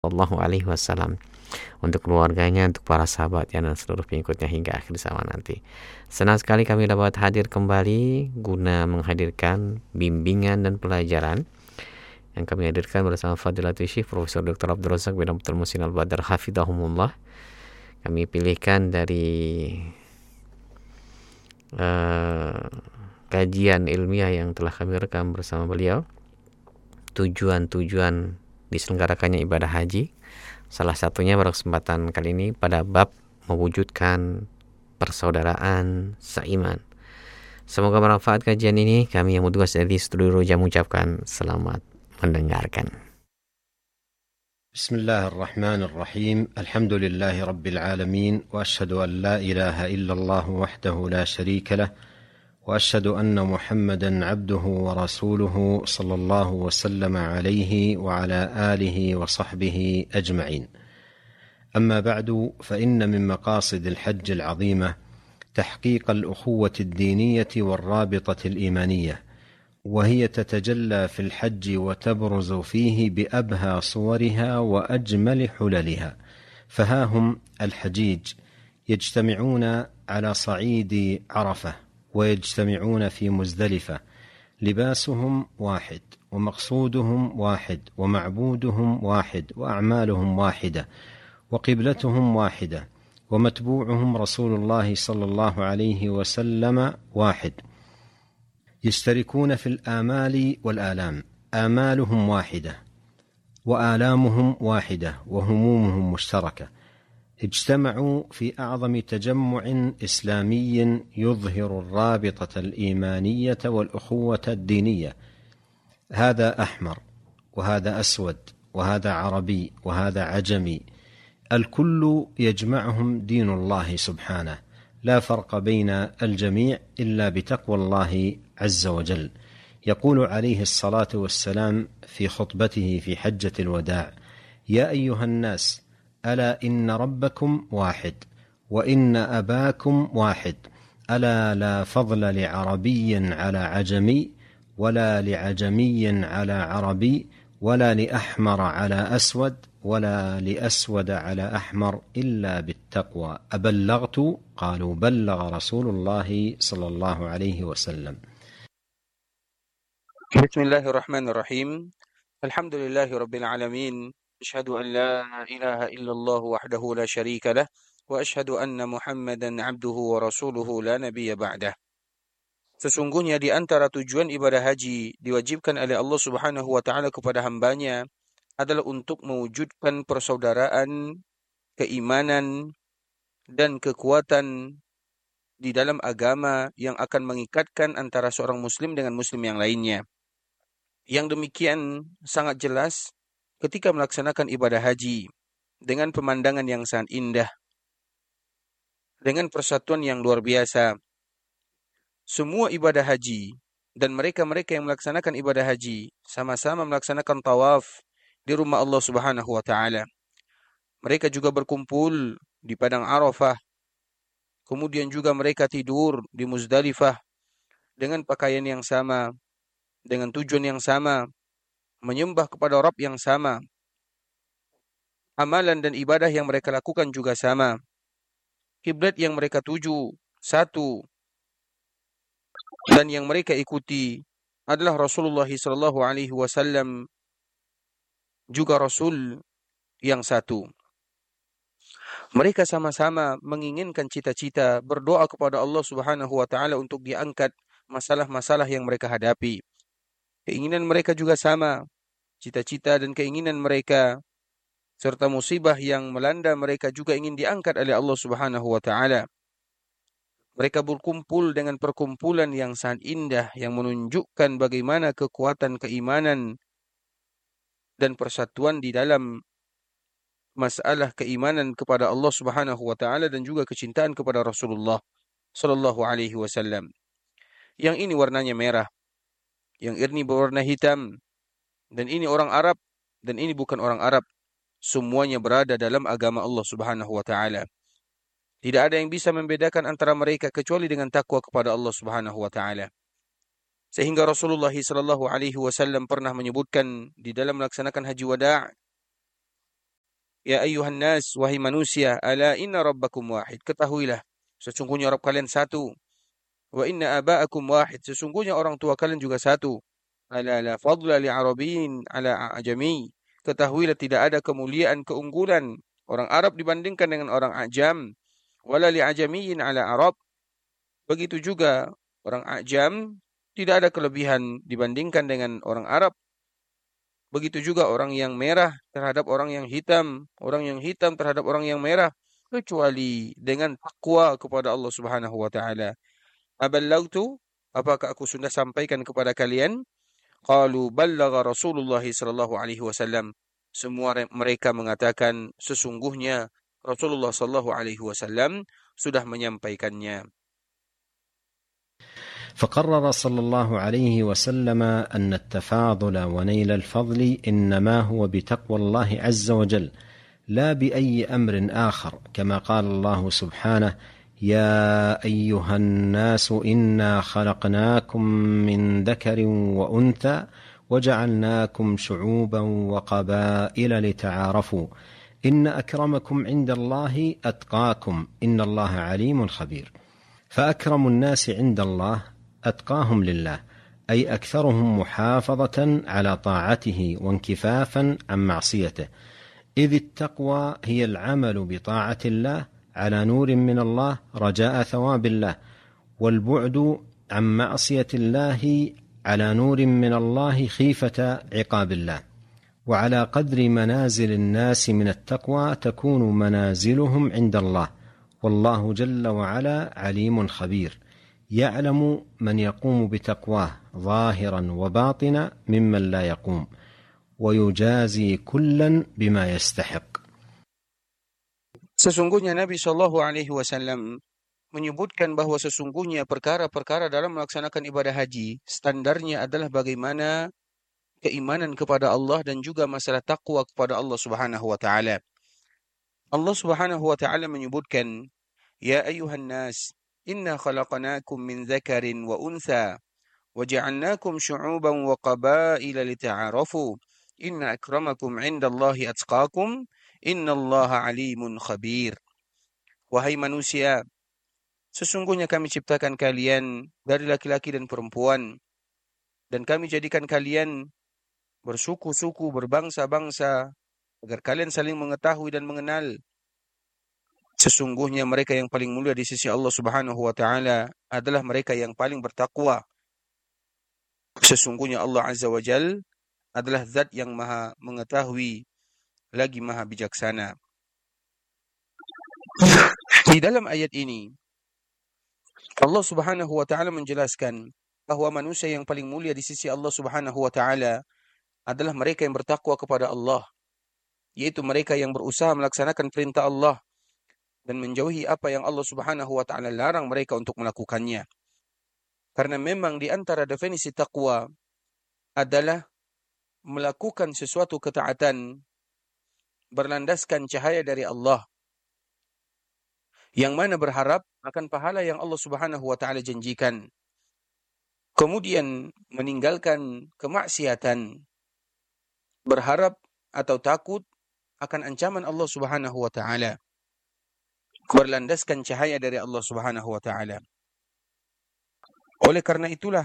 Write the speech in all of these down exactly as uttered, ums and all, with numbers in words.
Sallallahu Alaihi Wasallam, untuk keluarganya, untuk para sahabatnya dan seluruh pengikutnya hingga akhir zaman nanti. Senang sekali kami dapat hadir kembali guna menghadirkan bimbingan dan pelajaran yang kami hadirkan bersama Fadilatul Syekh Profesor Doktor Abdul Razak bin Abdul Muhsin Al-Badar hafizahumullah. Kami pilihkan dari uh, kajian ilmiah yang telah kami rekam bersama beliau, tujuan-tujuan diselenggarakannya ibadah haji. Salah satunya pada kesempatan kali ini pada bab mewujudkan persaudaraan seiman. Semoga bermanfaat kajian ini. Kami yang bertugas dari studio Roja mengucapkan selamat mendengarkan. Bismillahirrahmanirrahim. Alhamdulillahi rabbil alamin wa asyhadu an la ilaha illallah wahdahu la syarika lah wa asyhadu anna Muhammadan abduhu wa rasuluhu sallallahu wa sallama alaihi wa ala alihi wa sahbihi ajma'in. أما بعد فإن من مقاصد الحج العظيمة تحقيق الأخوة الدينية والرابطة الإيمانية، وهي تتجلى في الحج وتبرز فيه بأبهى صورها وأجمل حللها. فها هم الحجيج يجتمعون على صعيد عرفة ويجتمعون في مزدلفة، لباسهم واحد ومقصودهم واحد ومعبودهم واحد وأعمالهم واحدة وقبلتهم واحدة ومتبوعهم رسول الله صلى الله عليه وسلم واحد. يشتركون في الآمال والآلام، آمالهم واحدة وآلامهم واحدة وهمومهم مشتركة. اجتمعوا في أعظم تجمع إسلامي يظهر الرابطة الإيمانية والأخوة الدينية. هذا أحمر وهذا أسود وهذا عربي وهذا عجمي، الكل يجمعهم دين الله سبحانه، لا فرق بين الجميع إلا بتقوى الله عز وجل. يقول عليه الصلاة والسلام في خطبته في حجة الوداع: يا أيها الناس، ألا إن ربكم واحد وإن أباكم واحد، ألا لا فضل لعربي على عجمي ولا لعجمي على عربي ولا لأحمر على أسود ولا لأسود على أحمر إلا بالتقوى. أبلغت؟ قالوا بلغ رسول الله صلى الله عليه وسلم. بسم الله الرحمن الرحيم. الحمد لله رب العالمين. أشهد أن لا إله إلا الله وحده لا شريك له وأشهد أن محمدا عبده ورسوله لا نبي بعده. Sesungguhnya di antara tujuan ibadah haji diwajibkan oleh Allah Subhanahu wa taala kepada hambanya adalah untuk mewujudkan persaudaraan, keimanan, dan kekuatan di dalam agama yang akan mengikatkan antara seorang muslim dengan muslim yang lainnya. Yang demikian sangat jelas ketika melaksanakan ibadah haji dengan pemandangan yang sangat indah, dengan persatuan yang luar biasa. Semua ibadah haji dan mereka-mereka yang melaksanakan ibadah haji sama-sama melaksanakan tawaf di rumah Allah Subhanahu wa taala. Mereka juga berkumpul di padang Arafah. Kemudian juga mereka tidur di Muzdalifah dengan pakaian yang sama, dengan tujuan yang sama, menyembah kepada Rabb yang sama. Amalan dan ibadah yang mereka lakukan juga sama. Kiblat yang mereka tuju satu, dan yang mereka ikuti adalah Rasulullah sallallahu alaihi wasallam, juga Rasul yang satu. Mereka sama-sama menginginkan cita-cita, berdoa kepada Allah Subhanahu wa taala untuk diangkat masalah-masalah yang mereka hadapi. Keinginan mereka juga sama, cita-cita dan keinginan mereka serta musibah yang melanda mereka juga ingin diangkat oleh Allah Subhanahu wa taala. Mereka berkumpul dengan perkumpulan yang sangat indah yang menunjukkan bagaimana kekuatan keimanan dan persatuan di dalam masalah keimanan kepada Allah Subhanahu wa taala dan juga kecintaan kepada Rasulullah sallallahu alaihi wasallam. Yang ini warnanya merah, yang ini berwarna hitam, dan ini orang Arab dan ini bukan orang Arab. Semuanya berada dalam agama Allah Subhanahu wa taala. Tidak ada yang bisa membedakan antara mereka kecuali dengan takwa kepada Allah Subhanahu wa taala. Sehingga Rasulullah sallallahu alaihi wasallam pernah menyebutkan di dalam melaksanakan haji wada', Ya ayuhan nas, wahai manusia, ala inna rabbakum wahid. Ketahuilah, sesungguhnya Rabb kalian satu. Wa inna aba'akum wahid. Sesungguhnya orang tua kalian juga satu. Ala la fadla li arabiyyin ala ajami. Ketahuilah tidak ada kemuliaan, keunggulan orang Arab dibandingkan dengan orang Ajam. Wala li ajamiyyin ala Arab. Begitu juga orang Ajam tidak ada kelebihan dibandingkan dengan orang Arab. Begitu juga orang yang merah terhadap orang yang hitam, orang yang hitam terhadap orang yang merah, kecuali dengan takwa kepada Allah Subhanahu wa taala. Aballagtu, apakah aku sudah sampaikan kepada kalian? Qalu ballagha Rasulullah sallallahu alaihi wasallam. Semua mereka mengatakan sesungguhnya Rasulullah sallallahu alaihi wasallam sudah menyampaikannya. فقرر صلى الله عليه وسلم أن التفاضل ونيل الفضل إنما هو بتقوى الله عز وجل لا بأي أمر آخر، كما قال الله سبحانه: يا أيها الناس إنا خلقناكم من ذكر وأنثى وجعلناكم شعوبا وقبائل لتعارفوا إن أكرمكم عند الله أتقاكم إن الله عليم خبير. فأكرم الناس عند الله أتقاهم لله، أي أكثرهم محافظة على طاعته وانكفافا عن معصيته، إذ التقوى هي العمل بطاعة الله على نور من الله رجاء ثواب الله، والبعد عن معصية الله على نور من الله خيفة عقاب الله. وعلى قدر منازل الناس من التقوى تكون منازلهم عند الله، والله جل وعلا عليم خبير، يعلم من يقوم بتقواه ظاهرا وباطنا ممن لا يقوم، ويجازي كلا بما يستحق. Sesungguhnya Nabi sallallahu alaihi wasallam menyebutkan bahwa sesungguhnya perkara-perkara dalam melaksanakan ibadah haji standarnya adalah bagaimana keimanan kepada Allah dan juga masalah takwa kepada Allah Subhanahu wa taala. Allah Subhanahu wa taala menyebutkan, ya ayuhan nas inna khalaqnakum min dzakarin wa untha wa ja'alnakum syu'uban wa qabaila lita'arafu inna akramakum 'indallahi atqakum innallaha 'alimun khabir. Wahai manusia, sesungguhnya kami ciptakan kalian dari laki-laki dan perempuan, dan kami jadikan kalian bersuku-suku, berbangsa-bangsa, agar kalian saling mengetahui dan mengenal. Sesungguhnya mereka yang paling mulia di sisi Allah Subhanahu wa taala adalah mereka yang paling bertakwa. Sesungguhnya Allah Azza wa Jal adalah zat yang maha mengetahui lagi maha bijaksana. Di dalam ayat ini Allah Subhanahu wa taala menjelaskan bahwa manusia yang paling mulia di sisi Allah Subhanahu wa taala adalah mereka yang bertakwa kepada Allah, yaitu mereka yang berusaha melaksanakan perintah Allah dan menjauhi apa yang Allah Subhanahu wa taala larang mereka untuk melakukannya. Karena memang di antara definisi takwa adalah melakukan sesuatu ketaatan berlandaskan cahaya dari Allah, yang mana berharap akan pahala yang Allah Subhanahu wa taala janjikan. Kemudian meninggalkan kemaksiatan, berharap atau takut akan ancaman Allah Subhanahu wa taala, berlandaskan cahaya dari Allah Subhanahu wa taala. Oleh karena itulah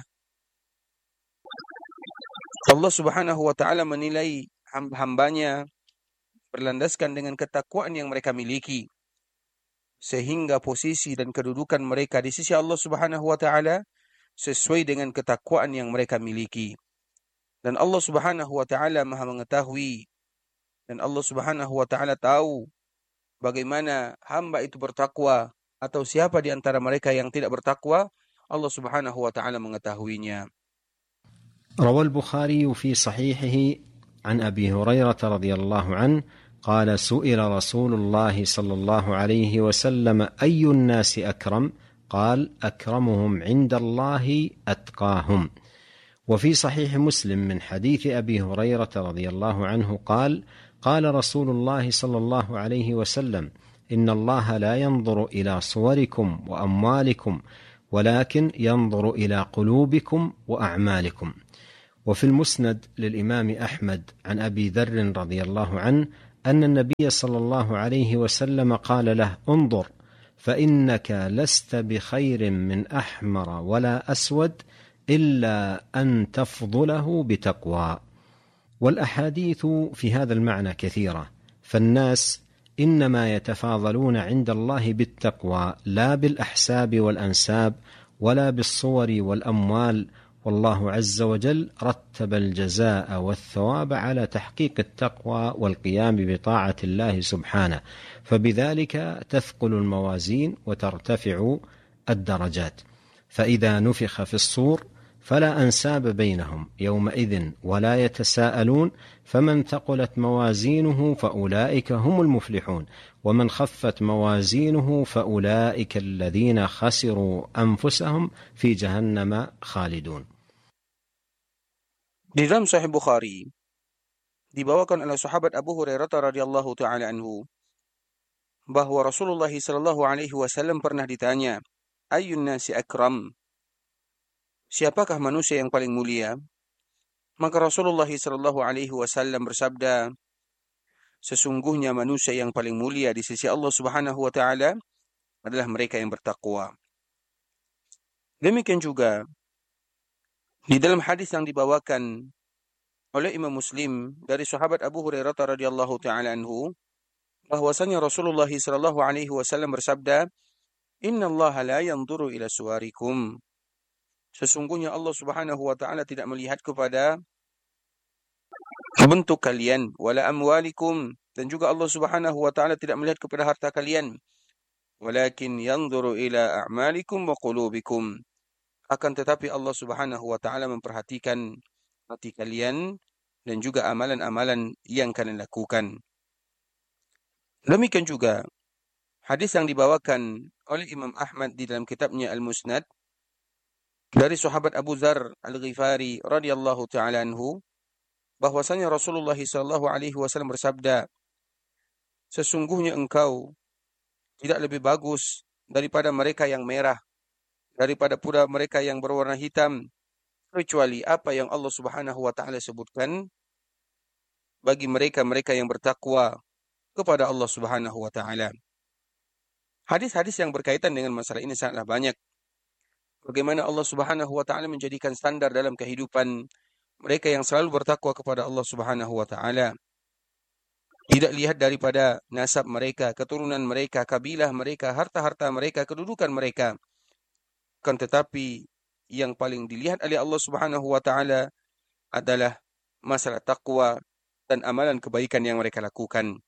Allah Subhanahu wa taala menilai hamba-hambanya berlandaskan dengan ketakwaan yang mereka miliki, sehingga posisi dan kedudukan mereka di sisi Allah Subhanahu wa taala sesuai dengan ketakwaan yang mereka miliki. Dan Allah Subhanahu wa taala Maha mengetahui, dan Allah Subhanahu wa taala tahu bagaimana hamba itu bertakwa atau siapa di antara mereka yang tidak bertakwa. Allah Subhanahu wa taala mengetahuinya. روى البخاري في صحيحه عن أبي هريرة رضي الله عنه قال: سئل رسول الله صلى الله عليه وسلم أي الناس أكرم؟ قال: أكرمهم عند الله أتقاهم. وفي صحيح مسلم من حديث أبي هريرة رضي الله عنه قال: قال رسول الله صلى الله عليه وسلم: إن الله لا ينظر إلى صوركم وأموالكم ولكن ينظر إلى قلوبكم وأعمالكم. وفي المسند للإمام أحمد عن أبي ذر رضي الله عنه أن النبي صلى الله عليه وسلم قال له: انظر فإنك لست بخير من أحمر ولا أسود إلا أن تفضله بتقوى. والأحاديث في هذا المعنى كثيرة، فالناس إنما يتفاضلون عند الله بالتقوى لا بالأحساب والأنساب ولا بالصور والأموال، والله عز وجل رتب الجزاء والثواب على تحقيق التقوى والقيام بطاعة الله سبحانه، فبذلك تثقل الموازين وترتفع الدرجات. فإذا نفخ في الصور فلا أنساب بينهم يومئذ ولا يتساءلون، فمن ثقلت موازينه فأولئك هم المفلحون، ومن خفت موازينه فأولئك الذين خسروا أنفسهم في جهنم خالدون. Di dalam Sahih Bukhari dibawakan oleh sahabat Abu Hurairah radhiyallahu taala anhu bahwa Rasulullah sallallahu alaihi wasallam pernah ditanya, "Ayyun nasi akram?" Siapakah manusia yang paling mulia? Maka Rasulullah sallallahu alaihi wasallam bersabda, sesungguhnya manusia yang paling mulia di sisi Allah Subhanahu wa taala adalah mereka yang bertakwa. Demikian juga di dalam hadis yang dibawakan oleh Imam Muslim dari sahabat Abu Hurairah radhiyallahu taala anhu bahwasanya Rasulullah sallallahu alaihi wasallam bersabda, "Innallaha la yanzuru ila suwarikum." Sesungguhnya Allah Subhanahu wa taala tidak melihat kepada bentuk kalian, wala amwalikum, dan juga Allah Subhanahu wa taala tidak melihat kepada harta kalian. Walakin yanzuru ila a'malikum wa qulubikum. Akan tetapi Allah Subhanahu wa taala memperhatikan hati kalian dan juga amalan-amalan yang kalian lakukan. Demikian juga hadis yang dibawakan oleh Imam Ahmad di dalam kitabnya Al-Musnad dari sahabat Abu Dzar Al-Ghifari radhiyallahu taala anhu bahwasanya Rasulullah sallallahu alaihi wasallam bersabda, sesungguhnya engkau tidak lebih bagus daripada mereka yang merah, daripada pula mereka yang berwarna hitam, kecuali apa yang Allah Subhanahu wa taala sebutkan bagi mereka-mereka yang bertakwa kepada Allah Subhanahu wa taala. Hadis-hadis yang berkaitan dengan masalah ini sangatlah banyak. Bagaimana Allah Subhanahu wa taala menjadikan standar dalam kehidupan mereka yang selalu bertakwa kepada Allah Subhanahu wa taala. Tidak lihat daripada nasab mereka, keturunan mereka, kabilah mereka, harta-harta mereka, kedudukan mereka. Kan tetapi yang paling dilihat oleh Allah Subhanahu wa taala adalah masalah takwa dan amalan kebaikan yang mereka lakukan.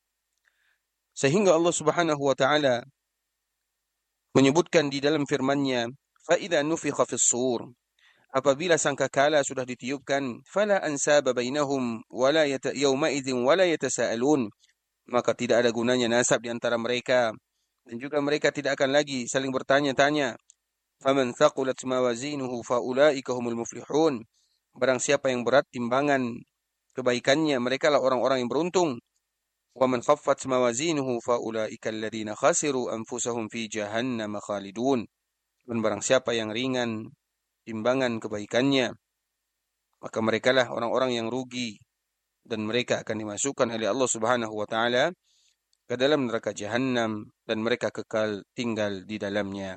Sehingga Allah Subhanahu wa taala menyebutkan di dalam firman-Nya, "Fa-idza nufikha fis-sur." Apabila sangkakala sudah ditiupkan, fala ansaba bainahum wala yata yawma idzin wala yatasaalun, maka tidak ada gunanya nasab di antara mereka dan juga mereka tidak akan lagi saling bertanya-tanya. Faman thaqulat mawazinuhu faulaika humul muflihun. Barang siapa yang berat timbangan kebaikannya, mereka lah orang-orang yang beruntung. Wa man khaffat mawazinuhu faulaika alladziina khasiru anfusahum fi jahannam khalidun. Dan barang siapa yang ringan timbangan kebaikannya, maka merekalah orang-orang yang rugi dan mereka akan dimasukkan oleh Allah Subhanahu wa taala ke dalam neraka Jahannam dan mereka kekal tinggal di dalamnya.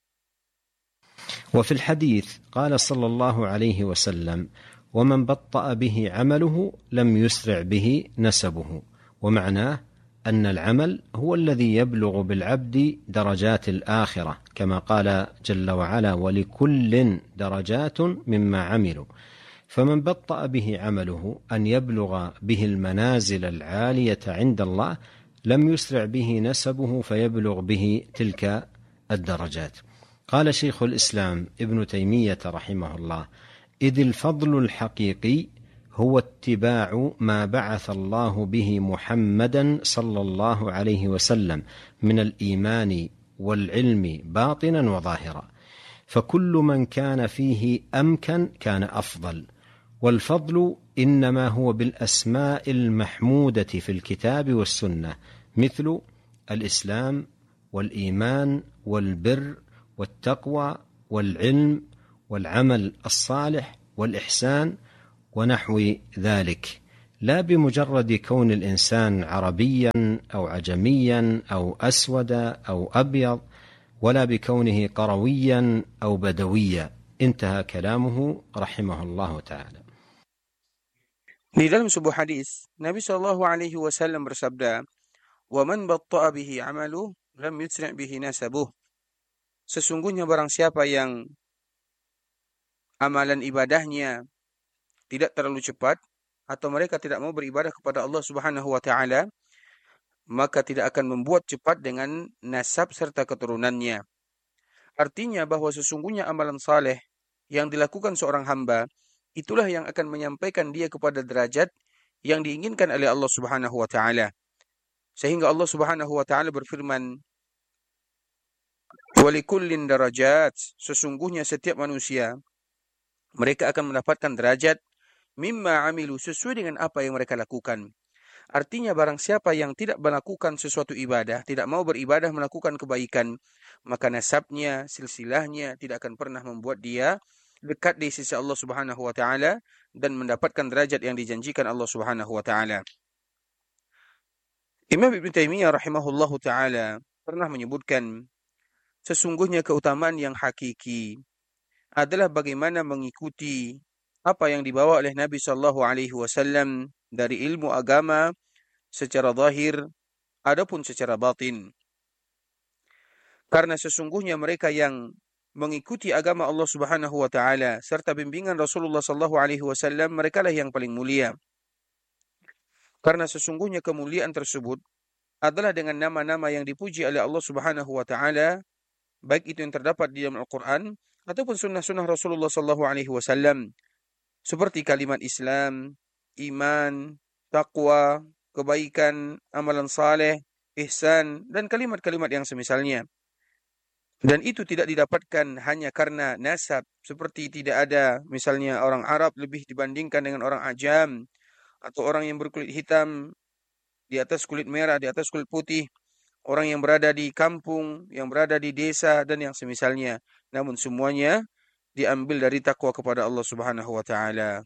وفي الحديث قال صلى الله عليه وسلم: ومن بطأ به عمله لم يسرع به نسبه. ومعناه أن العمل هو الذي يبلغ بالعبد درجات الآخرة، كما قال جل وعلا: ولكل درجات مما عملوا. فمن بطأ به عمله أن يبلغ به المنازل العالية عند الله لم يسرع به نسبه فيبلغ به تلك الدرجات. قال شيخ الإسلام ابن تيمية رحمه الله: إذ الفضل الحقيقي هو اتباع ما بعث الله به محمدا صلى الله عليه وسلم من الإيمان والعلم باطنا وظاهرا، فكل من كان فيه أمكن كان أفضل. والفضل إنما هو بالأسماء المحمودة في الكتاب والسنة، مثل الإسلام والإيمان والبر والتقوى والعلم والعمل الصالح والإحسان ونحو ذلك. لا بمجرد كون الإنسان عربيا أو عجميا أو أسود أو أبيض، ولا بكونه قرويا أو بدويا. انتهى كلامه رحمه الله تعالى. Di dalam sebuah hadis, Nabi Shallallahu Alaihi Wasallam bersabda, "Waman batta'a bihi amalu, lam yusri' bihi nasabuh." Sesungguhnya barang siapa yang amalan ibadahnya tidak terlalu cepat, atau mereka tidak mau beribadah kepada Allah Subhanahu wa taala, maka tidak akan membuat cepat dengan nasab serta keturunannya. Artinya bahwa sesungguhnya amalan saleh yang dilakukan seorang hamba, itulah yang akan menyampaikan dia kepada derajat yang diinginkan oleh Allah Subhanahu wa taala. Sehingga Allah Subhanahu wa taala berfirman, "Walikullin darajat." Sesungguhnya setiap manusia mereka akan mendapatkan derajat mimma amilu, sesuai dengan apa yang mereka lakukan. Artinya barang siapa yang tidak melakukan sesuatu ibadah, tidak mau beribadah melakukan kebaikan, maka nasabnya, silsilahnya tidak akan pernah membuat dia dekat di sisi Allah Subhanahu wa taala dan mendapatkan derajat yang dijanjikan Allah Subhanahu wa taala. Imam Ibn Taimiyah rahimahullahu taala pernah menyebutkan, sesungguhnya keutamaan yang hakiki adalah bagaimana mengikuti apa yang dibawa oleh Nabi sallallahu alaihi wasallam dari ilmu agama secara zahir adapun secara batin. Karena sesungguhnya mereka yang mengikuti agama Allah Subhanahu wa taala serta bimbingan Rasulullah sallallahu alaihi wasallam, merekalah yang paling mulia. Karena sesungguhnya kemuliaan tersebut adalah dengan nama-nama yang dipuji oleh Allah Subhanahu wa taala, baik itu yang terdapat di dalam Al-Qur'an ataupun sunnah-sunnah Rasulullah sallallahu alaihi wasallam, seperti kalimat Islam, iman, taqwa, kebaikan, amalan saleh, ihsan, dan kalimat-kalimat yang semisalnya. Dan itu tidak didapatkan hanya karena nasab, seperti tidak ada misalnya orang Arab lebih dibandingkan dengan orang Ajam, atau orang yang berkulit hitam di atas kulit merah, di atas kulit putih, orang yang berada di kampung, yang berada di desa, dan yang semisalnya. Namun semuanya diambil dari takwa kepada Allah Subhanahu wa taala.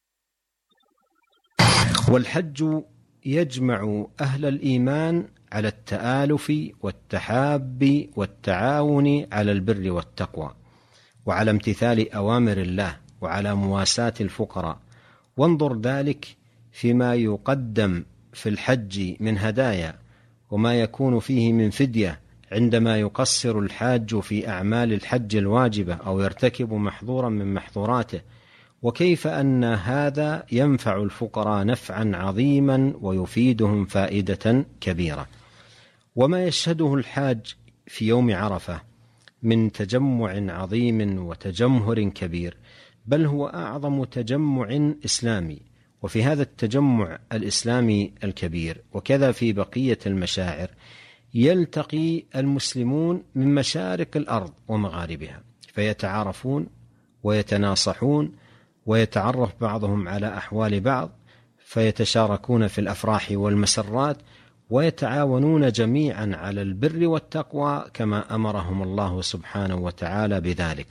والحج يجمع أهل الإيمان على التآلف والتحاب والتعاون على البر والتقوى، وعلى امتثال أوامر الله، وعلى مواساة الفقراء. وانظر ذلك فيما يقدم في الحج من هدايا، وما يكون فيه من فدية عندما يقصر الحاج في أعمال الحج الواجبة أو يرتكب محظورا من محظوراته، وكيف أن هذا ينفع الفقراء نفعا عظيما ويفيدهم فائدة كبيرة. وما يشهده الحاج في يوم عرفة من تجمع عظيم وتجمهر كبير، بل هو أعظم تجمع إسلامي. وفي هذا التجمع الإسلامي الكبير وكذا في بقية المشاعر يلتقي المسلمون من مشارق الأرض ومغاربها، فيتعارفون ويتناصحون ويتعرف بعضهم على أحوال بعض، فيتشاركون في الأفراح والمسرات، ويتعاونون جميعا على البر والتقوى كما أمرهم الله سبحانه وتعالى بذلك.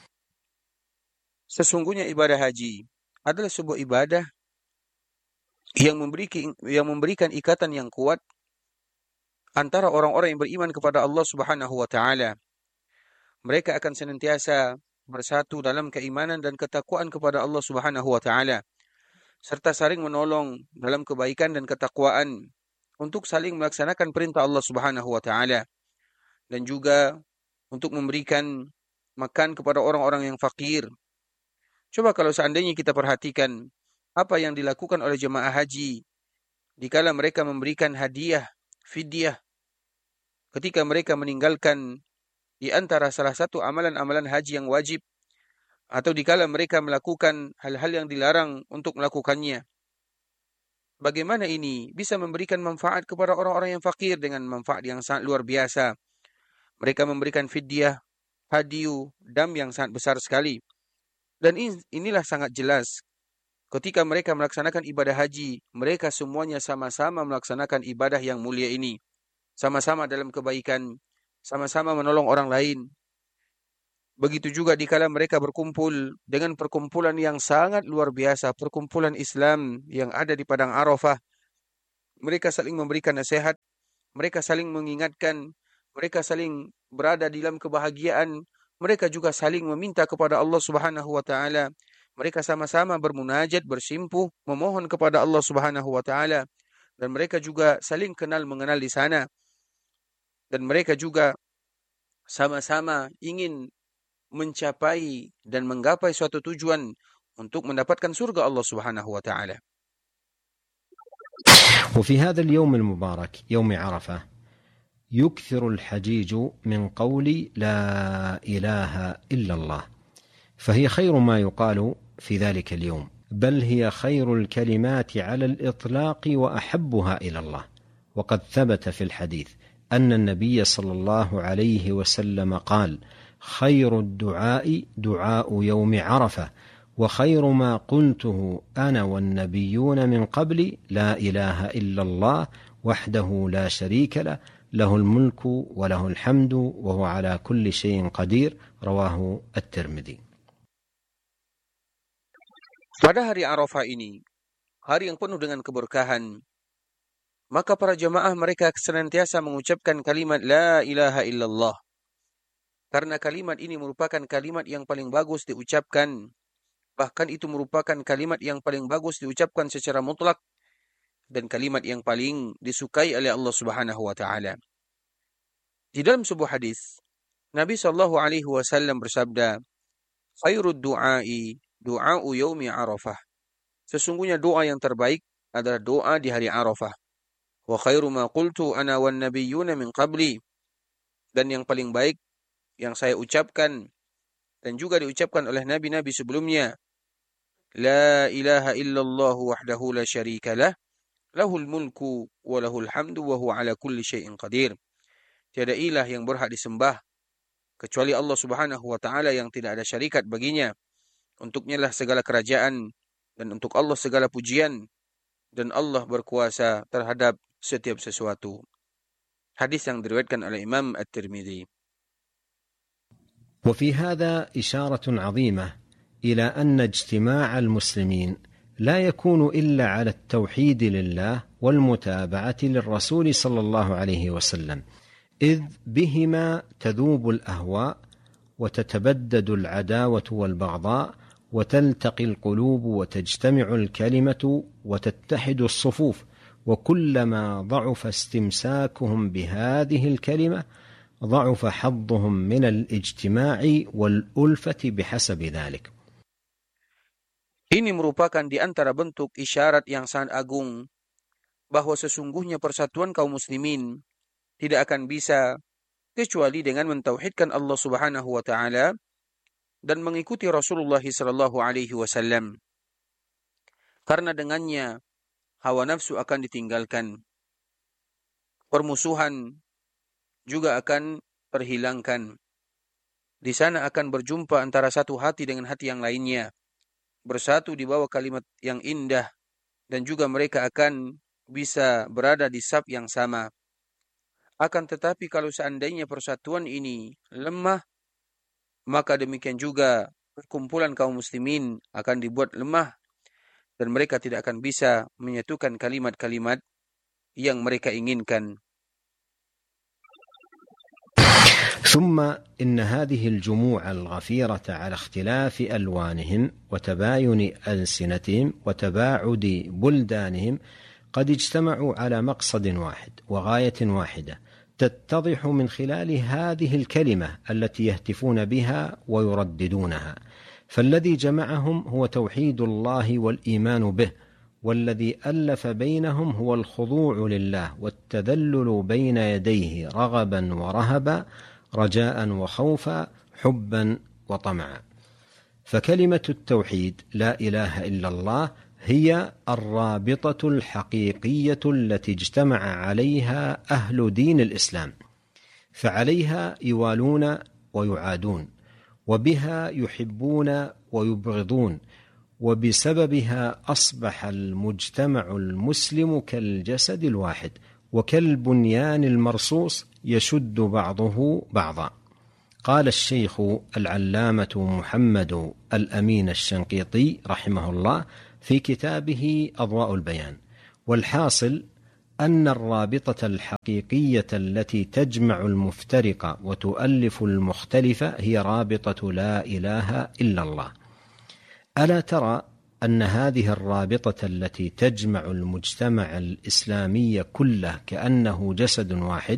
Sesungguhnya ibadah haji adalah sebuah ibadah yang memberikan yang memberikan ikatan yang kuat antara orang-orang yang beriman kepada Allah Subhanahu wa taala. Mereka akan senantiasa bersatu dalam keimanan dan ketakwaan kepada Allah Subhanahu wa taala, serta saling menolong dalam kebaikan dan ketakwaan untuk saling melaksanakan perintah Allah Subhanahu wa taala, dan juga untuk memberikan makan kepada orang-orang yang fakir. Coba kalau seandainya kita perhatikan apa yang dilakukan oleh jemaah haji dikala mereka memberikan hadiah, fidyah, ketika mereka meninggalkan di antara salah satu amalan-amalan haji yang wajib, atau dikala mereka melakukan hal-hal yang dilarang untuk melakukannya. Bagaimana ini bisa memberikan manfaat kepada orang-orang yang fakir dengan manfaat yang sangat luar biasa. Mereka memberikan fidyah, hadiu, dam yang sangat besar sekali. Dan inilah sangat jelas. Ketika mereka melaksanakan ibadah haji, mereka semuanya sama-sama melaksanakan ibadah yang mulia ini. Sama-sama dalam kebaikan, sama-sama menolong orang lain. Begitu juga dikala mereka berkumpul dengan perkumpulan yang sangat luar biasa, perkumpulan Islam yang ada di Padang Arafah. Mereka saling memberikan nasihat, mereka saling mengingatkan, mereka saling berada dalam kebahagiaan, mereka juga saling meminta kepada Allah Subhanahu wa taala. Mereka sama-sama bermunajat, bersimpuh, memohon kepada Allah Subhanahu wa taala, dan mereka juga saling kenal mengenal di sana. Dan mereka juga sama-sama ingin mencapai dan menggapai suatu tujuan untuk mendapatkan surga Allah Subhanahu wa taala. وفي هذا اليوم المبارك يوم عرفة يكثر الحجيج من قول لا إله إلا الله، فهي خير ما يقال في ذلك اليوم، بل هي خير الكلمات على الإطلاق وأحبها إلى الله. وقد ثبت في الحديث أن النبي صلى الله عليه وسلم قال: خير الدعاء دعاء يوم عرفة، وخير ما قلته أنا والنبيون من قبلي لا إله إلا الله وحده لا شريك له له الملك وله الحمد وهو على كل شيء قدير. رواه الترمذي. Pada hari Arafah ini, hari yang penuh dengan keberkahan, maka para jemaah mereka senantiasa mengucapkan kalimat La ilaha illallah. Karena kalimat ini merupakan kalimat yang paling bagus diucapkan. Bahkan itu merupakan kalimat yang paling bagus diucapkan secara mutlak. Dan kalimat yang paling disukai oleh Allah Subhanahu wa taala. Di dalam sebuah hadis, Nabi sallallahu alaihi wasallam bersabda, "Khairud du'ai du'a'u yaumi Arafah." Sesungguhnya doa yang terbaik adalah doa di hari Arafah. Wa khairu ma qultu ana wan nabiyyuna min qabli. Dan yang paling baik yang saya ucapkan dan juga diucapkan oleh nabi-nabi sebelumnya, La ilaha illallah wahdahu la syarika lah, lahul mulku wa lahul hamdu wa huwa ala kulli syai'in qadir. Tiada ilah yang berhak disembah kecuali Allah Subhanahu wa taala yang tidak ada syarikat baginya. Untuknya lah segala kerajaan dan untuk Allah segala pujian, dan Allah berkuasa terhadap setiap sesuatu. Hadis yang diriwayatkan oleh Imam At-Tirmidzi. وفي هذا إشارة عظيمة إلى أن اجتماع المسلمين لا يكون إلا على التوحيد لله والمتابعة للرسول صلى الله عليه وسلم، إذ بهما تذوب الأهواء وتتبدد العداوة والبغضاء وتلتقي القلوب وتجتمع الكلمة وتتحد الصفوف، وكلما ضعف استمساكهم بهذه الكلمة ضعف حظهم من الاجتماع والألفة بحسب ذلك. Ini merupakan di antara bentuk isyarat yang sangat agung bahwa sesungguhnya persatuan kaum muslimin tidak akan bisa kecuali dengan mentauhidkan Allah Subhanahu wa taala dan mengikuti Rasulullah sallallahu alaihi wasallam. Karena dengannya hawa nafsu akan ditinggalkan. Permusuhan juga akan terhilangkan. Di sana akan berjumpa antara satu hati dengan hati yang lainnya, bersatu di bawah kalimat yang indah, dan juga mereka akan bisa berada di saf yang sama. Akan tetapi kalau seandainya persatuan ini lemah, maka demikian juga perkumpulan kaum muslimin akan dibuat lemah, dan mereka tidak akan bisa menyatukan kalimat-kalimat yang mereka inginkan. ثم إن هذه الجموع الغفيرة على اختلاف ألوانهم وتباين ألسنتهم وتباعد بلدانهم قد اجتمعوا على مقصد واحد وغاية واحدة تتضح من خلال هذه الكلمة التي يهتفون بها ويرددونها. فالذي جمعهم هو توحيد الله والإيمان به، والذي ألف بينهم هو الخضوع لله والتذلل بين يديه رغبا ورهبا، رجاء وخوفا، حبا وطمعا. فكلمة التوحيد لا إله إلا الله هي الرابطة الحقيقية التي اجتمع عليها أهل دين الإسلام، فعليها يوالون ويعادون، وبها يحبون ويبغضون، وبسببها أصبح المجتمع المسلم كالجسد الواحد وكالبنيان المرصوص يشد بعضه بعضا. قال الشيخ العلامة محمد الأمين الشنقيطي رحمه الله في كتابه أضواء البيان: والحاصل أن الرابطة الحقيقية التي تجمع المفترق وتؤلف المختلف هي رابطة لا إله إلا الله. ألا ترى أن هذه الرابطة التي تجمع المجتمع الإسلامي كله كأنه جسد واحد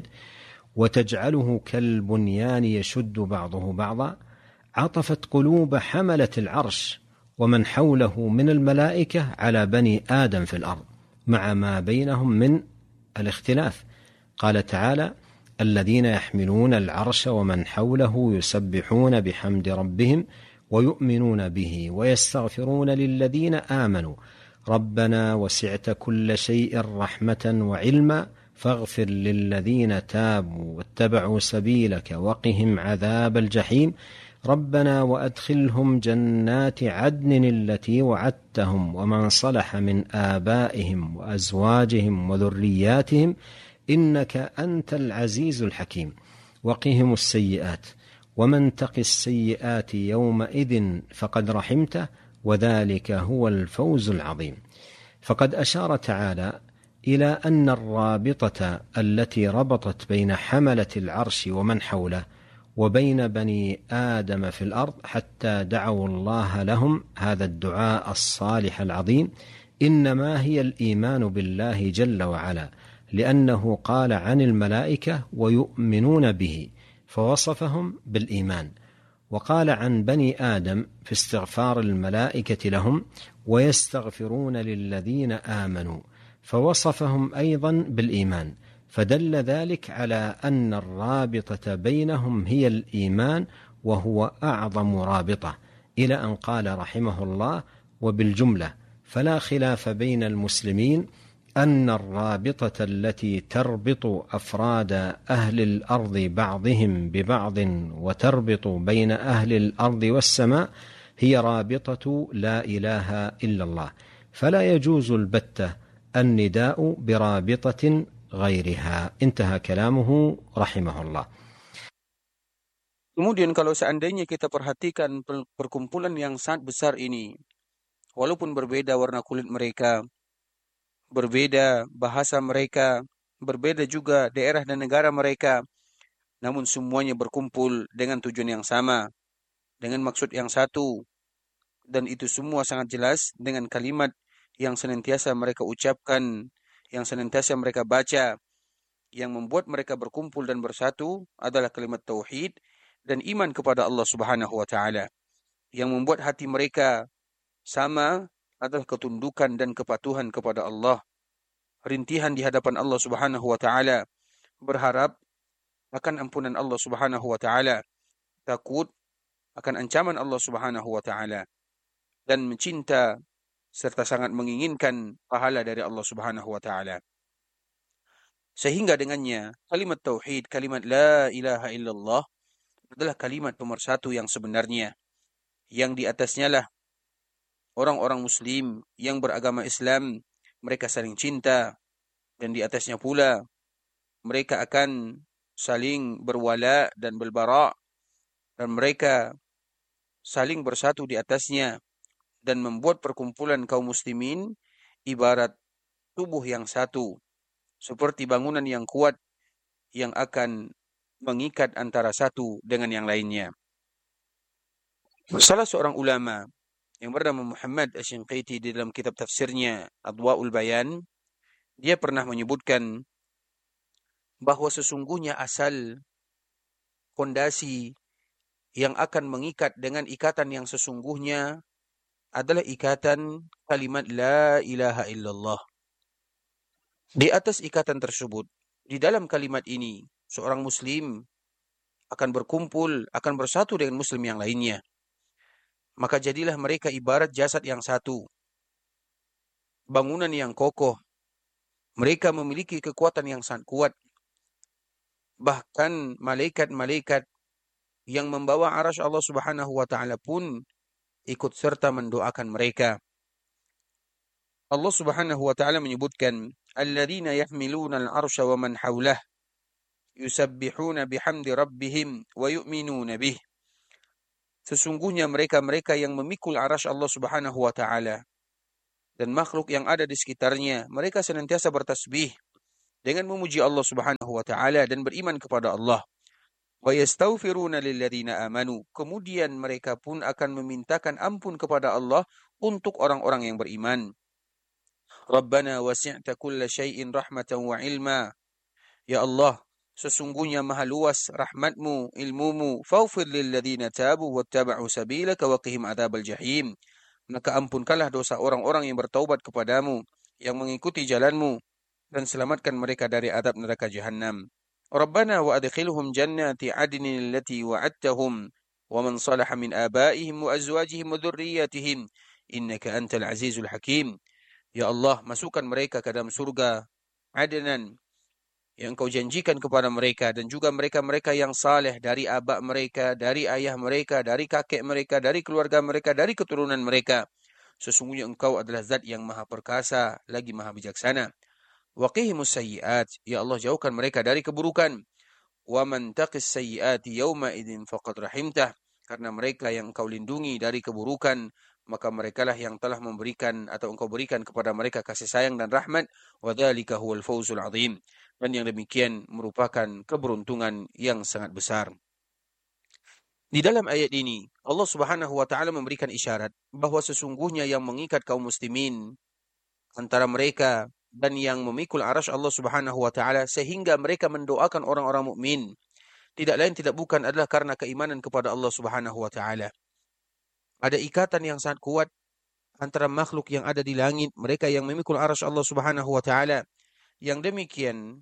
وتجعله كالبنيان يشد بعضه بعضا، عطفت قلوب حملة العرش ومن حوله من الملائكة على بني آدم في الأرض مع ما بينهم من الاختلاف. قال تعالى: الذين يحملون العرش ومن حوله يسبحون بحمد ربهم ويؤمنون به ويستغفرون للذين آمنوا ربنا وسعت كل شيء رحمة وعلما فاغفر للذين تابوا واتبعوا سبيلك وقهم عذاب الجحيم ربنا وأدخلهم جنات عدن التي وعدتهم ومن صلح من آبائهم وأزواجهم وذرياتهم إنك أنت العزيز الحكيم وقهم السيئات ومن تق السيئات يومئذ فقد رحمته وذلك هو الفوز العظيم. فقد أشار تعالى إلى أن الرابطة التي ربطت بين حملة العرش ومن حوله وبين بني آدم في الأرض حتى دعوا الله لهم هذا الدعاء الصالح العظيم إنما هي الإيمان بالله جل وعلا، لأنه قال عن الملائكة ويؤمنون به فوصفهم بالإيمان، وقال عن بني آدم في استغفار الملائكة لهم ويستغفرون للذين آمنوا فوصفهم أيضا بالإيمان، فدل ذلك على أن الرابطة بينهم هي الإيمان وهو أعظم رابطة، إلى أن قال رحمه الله: وبالجملة فلا خلاف بين المسلمين أن الرابطة التي تربط أفراد أهل الأرض بعضهم ببعض وتربط بين أهل الأرض والسماء هي رابطة لا إله إلا الله، فلا يجوز البتة النداء برابطة غيرها. انتهى كلامه رحمه الله. Kemudian kalau seandainya kita perhatikan perkumpulan yang sangat besar ini, walaupun berbeda warna kulit mereka, berbeda bahasa mereka, berbeda juga daerah dan negara mereka, namun semuanya berkumpul dengan tujuan yang sama, dengan maksud yang satu, dan itu semua sangat jelas dengan kalimat yang senantiasa mereka ucapkan, yang senantiasa mereka baca, yang membuat mereka berkumpul dan bersatu adalah kalimat tauhid dan iman kepada Allah Subhanahu wa taala. Yang membuat hati mereka sama adalah ketundukan dan kepatuhan kepada Allah, rintihan di hadapan Allah Subhanahu wa taala, berharap akan ampunan Allah Subhanahu wa taala, takut akan ancaman Allah Subhanahu wa taala, dan mencinta serta sangat menginginkan pahala dari Allah Subhanahu wa taala. Sehingga dengannya kalimat tauhid, kalimat la ilaha illallah adalah kalimat pemersatu yang sebenarnya, yang di atasnya lah orang-orang muslim yang beragama Islam mereka saling cinta, dan di atasnya pula mereka akan saling berwala dan berbara, dan mereka saling bersatu di atasnya dan membuat perkumpulan kaum muslimin ibarat tubuh yang satu, seperti bangunan yang kuat yang akan mengikat antara satu dengan yang lainnya. Salah seorang ulama yang bernama Muhammad Asy-Syinqiti di dalam kitab tafsirnya Adwaul Bayan, dia pernah menyebutkan bahwa sesungguhnya asal fondasi yang akan mengikat dengan ikatan yang sesungguhnya adalah ikatan kalimat la ilaha illallah. Di atas ikatan tersebut, di dalam kalimat ini, seorang muslim akan berkumpul, akan bersatu dengan muslim yang lainnya. Maka jadilah mereka ibarat jasad yang satu, bangunan yang kokoh. Mereka memiliki kekuatan yang sangat kuat. Bahkan malaikat-malaikat yang membawa arasy Allah Subhanahu wa taala pun ikut serta mendoakan mereka. Allah Subhanahu wa taala menyebutkan alladzina yahmiluna al-arsya wa man hawlah, yusabbihuna bihamdi rabbihim wa yu'minuna bih. Sesungguhnya mereka-mereka yang memikul arasy Allah Subhanahu wa taala dan makhluk yang ada di sekitarnya, mereka senantiasa bertasbih dengan memuji Allah Subhanahu wa taala dan beriman kepada Allah. Wa yastaghfiruna lilladzina amanu. Kemudian mereka pun akan memintakan ampun kepada Allah untuk orang-orang yang beriman. Rabbana wasi'ta kulla syai'in rahmatan wa ilma. Ya Allah, sesungguhnya maha luas rahmatmu, ilmumu. Faghfir lilladzina tabu wattaba'u sabilaka wa qihim adzabal jahim. Maka ampunkanlah dosa orang-orang yang bertaubat kepadamu, yang mengikuti jalanmu, dan selamatkan mereka dari azab neraka Jahannam. Rabbana wa adkhilhum jannati adnin allati wa'adtahum wa man salaha min abaihim wa azwajihim wa dhurriyyatihim innaka antal azizul hakim. Ya Allah, masukkan mereka ke dalam surga Adnan yang Engkau janjikan kepada mereka, dan juga mereka-mereka yang saleh dari aba mereka, dari ayah mereka, dari kakek mereka, dari keluarga mereka, dari keturunan mereka. Sesungguhnya Engkau adalah zat yang maha perkasa, lagi maha bijaksana. Wa qihimus sayyi'at. Ya Allah, jauhkan mereka dari keburukan. Wa man taqis sayyi'ati yawma idzin faqad rahimtah. Karena mereka yang Engkau lindungi dari keburukan, maka merekalah yang telah memberikan atau Engkau berikan kepada mereka kasih sayang dan rahmat. Wa dzalika huwal fawzul 'adzim. Dan yang demikian merupakan keberuntungan yang sangat besar. Di dalam ayat ini, Allah Subhanahu wa taala memberikan isyarat bahwa sesungguhnya yang mengikat kaum muslimin antara mereka dan yang memikul arasy Allah Subhanahu wa taala sehingga mereka mendoakan orang-orang mukmin, tidak lain tidak bukan adalah karena keimanan kepada Allah Subhanahu wa taala. Ada ikatan yang sangat kuat antara makhluk yang ada di langit, mereka yang memikul arasy Allah Subhanahu wa taala. Yang demikian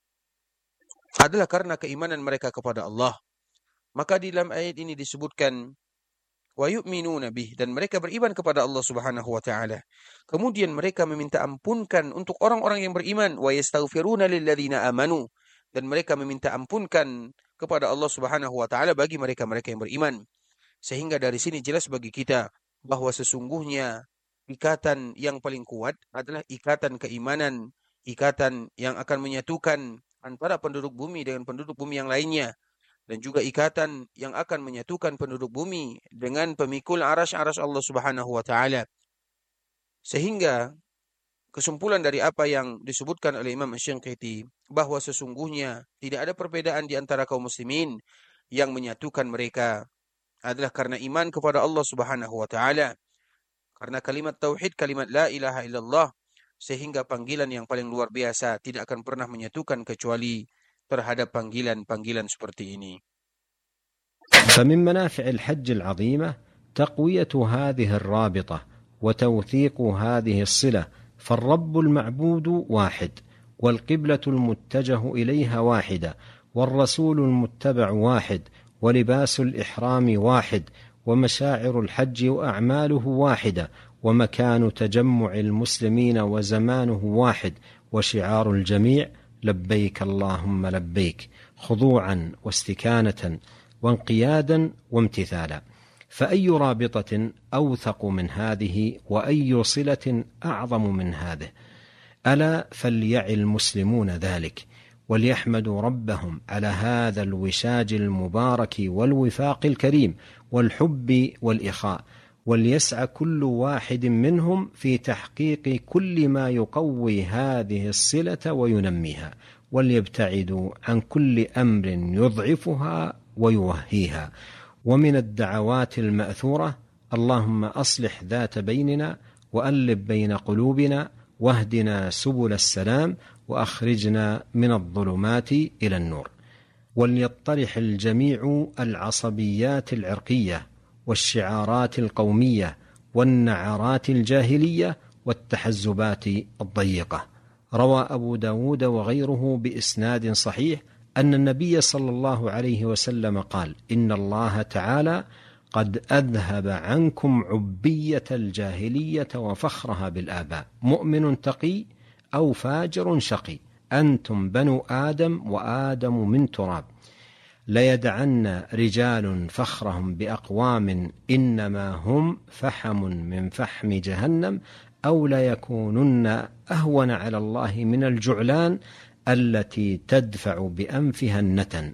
adalah karena keimanan mereka kepada Allah. Maka di dalam ayat ini disebutkan wa yu'minuna bih, dan mereka beriman kepada Allah Subhanahu wa taala. Kemudian mereka meminta ampunkan untuk orang-orang yang beriman, wa yastaghfiruna lilladzina amanu, dan mereka meminta ampunkan kepada Allah Subhanahu wa taala bagi mereka-mereka yang beriman. Sehingga dari sini jelas bagi kita bahwa sesungguhnya ikatan yang paling kuat adalah ikatan keimanan, ikatan yang akan menyatukan antara penduduk bumi dengan penduduk bumi yang lainnya, dan juga ikatan yang akan menyatukan penduduk bumi dengan pemikul arasy-arasy Allah Subhanahu wa taala. Sehingga kesimpulan dari apa yang disebutkan oleh Imam Asy-Syanqiti bahwa sesungguhnya tidak ada perbedaan di antara kaum muslimin, yang menyatukan mereka adalah karena iman kepada Allah Subhanahu wa taala, karena kalimat tauhid, kalimat la ilaha illallah, sehingga panggilan yang paling luar biasa tidak akan pernah menyatukan kecuali terhadap panggilan-panggilan seperti ini. فمن منافع الحج العظيمة تقوية هذه الرابطة وتوثيق هذه الصلة، فالرب المعبود واحد، والقبلة المتجه إليها واحدة، والرسول المتبع واحد، ولباس الإحرام واحد، ومشاعر الحج وأعماله واحدة، ومكان تجمع المسلمين وزمانه واحد، وشعار الجميع لبيك اللهم لبيك، خضوعا واستكانة وانقيادا وامتثالا. فأي رابطة أوثق من هذه، وأي صلة أعظم من هذه؟ ألا فليعي المسلمون ذلك، وليحمدوا ربهم على هذا الوشاج المبارك والوفاق الكريم والحب والإخاء، وليسعى كل واحد منهم في تحقيق كل ما يقوي هذه الصلة وينميها، وليبتعدوا عن كل أمر يضعفها ويوهيها. ومن الدعوات المأثورة: اللهم أصلح ذات بيننا، وألف بين قلوبنا، واهدنا سبل السلام، وأخرجنا من الظلمات إلى النور. وليطرح الجميع العصبيات العرقية والشعارات القومية والنعرات الجاهلية والتحزبات الضيقة. روى أبو داود وغيره بإسناد صحيح أن النبي صلى الله عليه وسلم قال: إن الله تعالى قد أذهب عنكم عبية الجاهلية وفخرها بالآباء، مؤمن تقي أو فاجر شقي، أنتم بنو آدم وآدم من تراب. ليدعن رجال فخرهم بأقوام إنما هم فحم من فحم جهنم، أو ليكونن أهون على الله من الجعلان التي تدفع بأنفها النتن.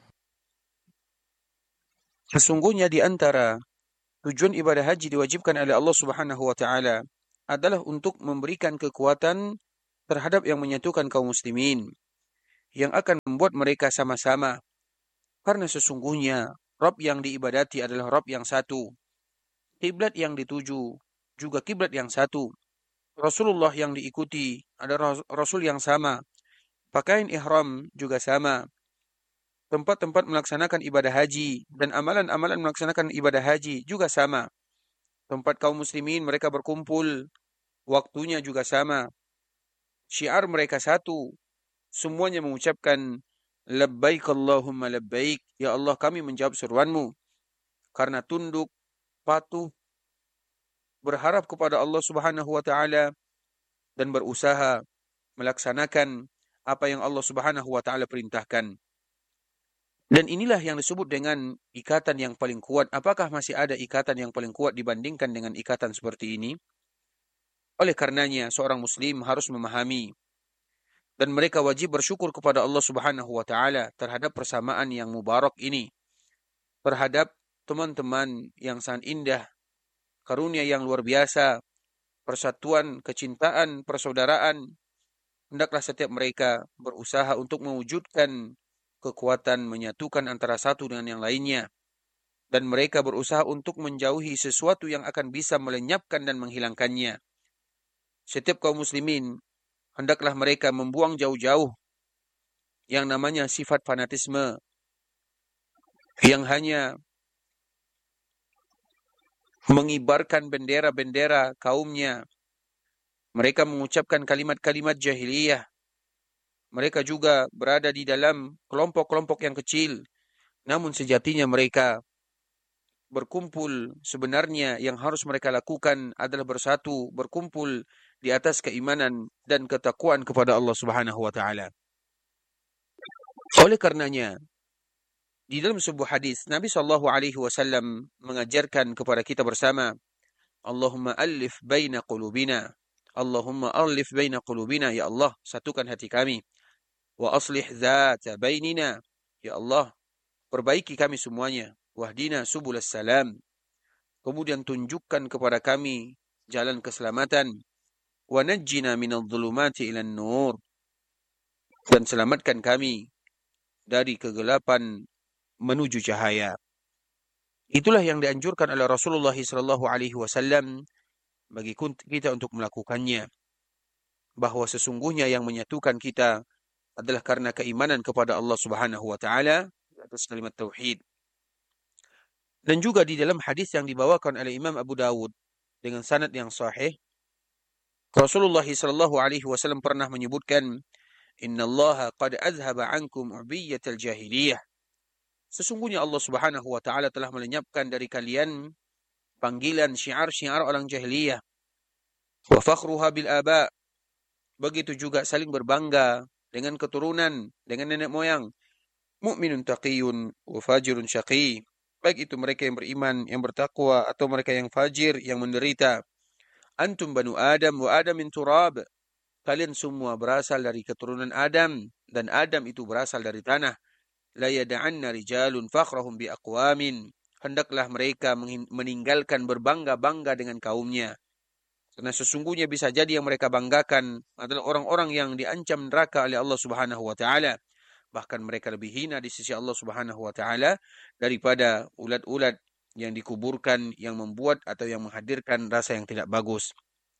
Sesungguhnya di antara tujuan ibadah haji diwajibkan oleh Allah Subhanahu wa taala adalah untuk memberikan kekuatan terhadap yang menyatukan kaum muslimin, yang akan membuat mereka sama-sama. Karena sesungguhnya Rabb yang diibadati adalah Rabb yang satu. Kiblat yang dituju juga kiblat yang satu. Rasulullah yang diikuti adalah Rasul yang sama. Pakaian ihram juga sama. Tempat-tempat melaksanakan ibadah haji dan amalan-amalan melaksanakan ibadah haji juga sama. Tempat kaum muslimin mereka berkumpul, waktunya juga sama. Syiar mereka satu. Semuanya mengucapkan labbaik Allahumma labbaik. Ya Allah, kami menjawab seruanmu. Karena tunduk, patuh, berharap kepada Allah Subhanahu wa taala dan berusaha melaksanakan apa yang Allah Subhanahu wa taala perintahkan. Dan inilah yang disebut dengan ikatan yang paling kuat. Apakah masih ada ikatan yang paling kuat dibandingkan dengan ikatan seperti ini? Oleh karenanya, seorang muslim harus memahami dan mereka wajib bersyukur kepada Allah Subhanahu wa taala terhadap persamaan yang mubarak ini, terhadap teman-teman yang sangat indah, karunia yang luar biasa, persatuan, kecintaan, persaudaraan. Hendaklah setiap mereka berusaha untuk mewujudkan kekuatan menyatukan antara satu dengan yang lainnya, dan mereka berusaha untuk menjauhi sesuatu yang akan bisa melenyapkan dan menghilangkannya. Setiap kaum muslimin hendaklah mereka membuang jauh-jauh yang namanya sifat fanatisme yang hanya mengibarkan bendera-bendera kaumnya. Mereka mengucapkan kalimat-kalimat jahiliyah. Mereka juga berada di dalam kelompok-kelompok yang kecil. Namun sejatinya mereka berkumpul, sebenarnya yang harus mereka lakukan adalah bersatu, berkumpul di atas keimanan dan ketakwaan kepada Allah Subhanahu wa taala. Oleh karenanya, di dalam sebuah hadis Nabi sallallahu alaihi wasallam mengajarkan kepada kita bersama, Allahumma alif baina qulubina. Allahumma alif baina qulubina, ya Allah, satukan hati kami. Wa aslih dzata bainina, ya Allah, perbaiki kami semuanya. Wahdina subulas salam, kemudian tunjukkan kepada kami jalan keselamatan. Wa najjina minadh dhulumati ilan nur, dan selamatkan kami dari kegelapan menuju cahaya. Itulah yang dianjurkan oleh Rasulullah sallallahu alaihi wasallam bagi kita untuk melakukannya, bahwa sesungguhnya yang menyatukan kita adalah karena keimanan kepada Allah Subhanahu wa taala atas kalimat tauhid. Dan juga di dalam hadis yang dibawakan oleh Imam Abu Dawud dengan sanad yang sahih, Rasulullah sallallahu alaihi wasallam pernah menyebutkan, "Innallaha qad azhaba ankum ubiyatal jahiliyah." Sesungguhnya Allah Subhanahu wa taala telah melenyapkan dari kalian panggilan syiar-syiar orang jahiliyah. Wa fakhruha bil aba. Begitu juga saling berbangga dengan keturunan, dengan nenek moyang. Mu'minun taqiyun wa fajirun syaqi. Baik itu mereka yang beriman, yang bertakwa, atau mereka yang fajir, yang menderita. Antum banu Adam wa Adam min turab. Kalian semua berasal dari keturunan Adam, dan Adam itu berasal dari tanah. La yada'anna rijalun fakhrahum bi aqwamin. Hendaklah mereka meninggalkan berbangga-bangga dengan kaumnya. Karena sesungguhnya bisa jadi yang mereka banggakan adalah orang-orang yang diancam neraka oleh Allah Subhanahu wa taala. Bahkan mereka lebih hina di sisi Allah Subhanahu wa taala daripada ulat-ulat yang dikuburkan, yang membuat atau yang menghadirkan rasa yang tidak bagus.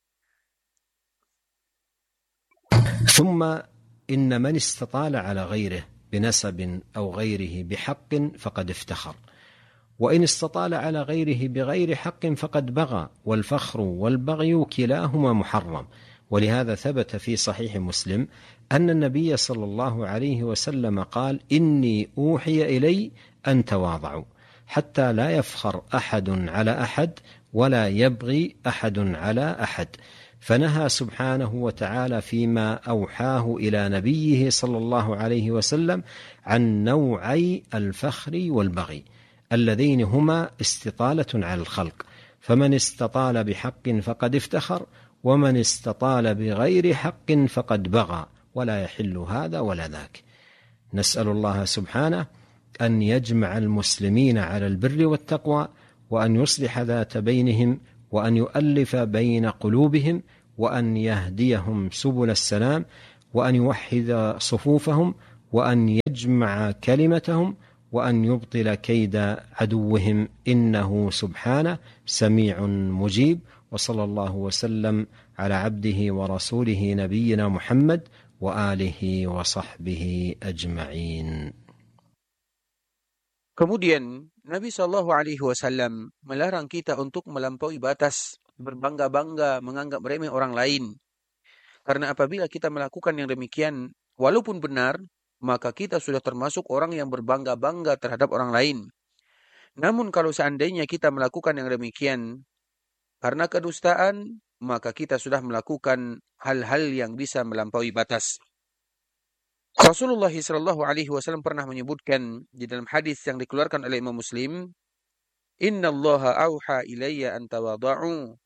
ثم إن من استطال على غيره بنسب أو غيره بحق فقد افتخر، وإن استطال على غيره بغير حق فقد بغى، والفخر والبغي كلاهما محرم. ولهذا ثبت في صحيح مسلم أن النبي صلى الله عليه وسلم قال: إني أوحي إلي أن تواضعوا حتى لا يفخر أحد على أحد ولا يبغي أحد على أحد. فنهى سبحانه وتعالى فيما أوحاه إلى نبيه صلى الله عليه وسلم عن نوعي الفخر والبغي اللذين هما استطالة على الخلق، فمن استطال بحق فقد افتخر، ومن استطال بغير حق فقد بغى، ولا يحل هذا ولا ذاك. نسأل الله سبحانه أن يجمع المسلمين على البر والتقوى، وأن يصلح ذات بينهم، وأن يؤلف بين قلوبهم، وأن يهديهم سبل السلام، وأن يوحد صفوفهم، وأن يجمع كلمتهم، وأن يبطل كيد عدوهم، إنه سبحانه سميع مجيب. وصلى الله وسلم على عبده ورسوله نبينا محمد وآله وصحبه أجمعين. Kemudian Nabi Shallallahu Alaihi Wasallam melarang kita untuk melampaui batas, berbangga-bangga, menganggap remeh orang lain. Karena apabila kita melakukan yang demikian, walaupun benar, maka kita sudah termasuk orang yang berbangga-bangga terhadap orang lain. Namun kalau seandainya kita melakukan yang demikian karena kedustaan, maka kita sudah melakukan hal-hal yang bisa melampaui batas. Rasulullah shallallahu alaihi wasallam pernah menyebutkan di dalam hadis yang dikeluarkan oleh Imam Muslim, "Inna Allaha auha ilayya an tawada'u